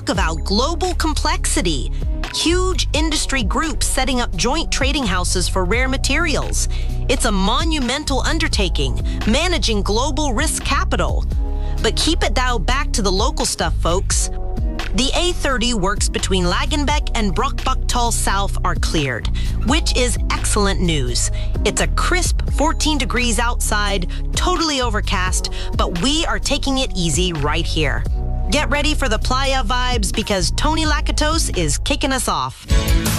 talk about global complexity. Huge industry groups setting up joint trading houses for rare materials. It's a monumental undertaking, managing global risk capital. But keep it dialed back to the local stuff, folks. The A30 works between Lagenbeck and Brockbachtal South are cleared, which is excellent news. It's a crisp 14 degrees outside, totally overcast, but we are taking it easy right here. Get ready for the playa vibes because Tony Lakatos is kicking us off.